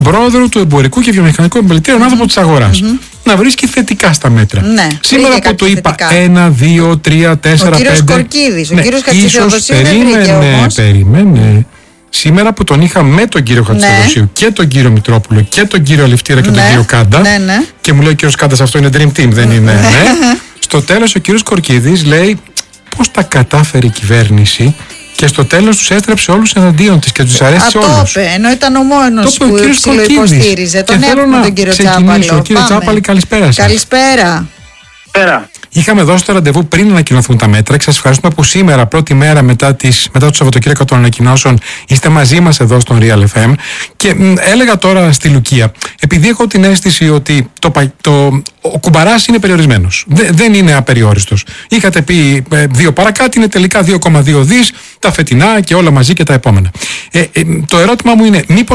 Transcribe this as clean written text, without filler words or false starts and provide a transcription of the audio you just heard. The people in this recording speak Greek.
πρόεδρο του Εμπορικού και Βιομηχανικού Επιμελητήριου, έναν άνθρωπο της αγοράς. Να βρίσκει θετικά στα μέτρα. Ναι, σήμερα που το είπα 1, 2, 3, 4, 5. Ο κύριος Κορκίδης, ο κύριος Χατζηθεοδοσίου δεν βρήκε όμως. Περίμενε. Σήμερα που τον είχα με τον κύριο Χατζηθεοδοσίου και τον κύριο Μητρόπουλο και τον κύριο Αλευτήρα και τον κύριο Κάντα. Και μου λέει ο κύριος Κάντας, αυτό είναι Dream Team, δεν είναι. Στο τέλος ο κύριος Κορκίδης λέει πώς τα κατάφερε η κυβέρνηση. Και στο τέλος τους έστρεψε όλους εναντίον της και τους αρέσει όλους. Αυτό είπε, ενώ ήταν ο μόνος που ψιλοϊποστήριζε. Τον έχουμε τον κύριο Τσάπαλο. Κύριε Τσάπαλη, καλησπέρα σας. Καλησπέρα. Είχαμε δώσει το ραντεβού πριν ανακοινωθούν τα μέτρα και σας ευχαριστούμε που σήμερα, πρώτη μέρα μετά το Σαββατοκύριακο των ανακοινώσεων, είστε μαζί μας εδώ στον Real FM. Και έλεγα τώρα στη Λουκία, επειδή έχω την αίσθηση ότι ο κουμπαράς είναι περιορισμένος. Δεν είναι απεριόριστος. Είχατε πει 2 παρακάτω, είναι τελικά 2,2 δις, τα φετινά και όλα μαζί και τα επόμενα. Το ερώτημα μου είναι, μήπως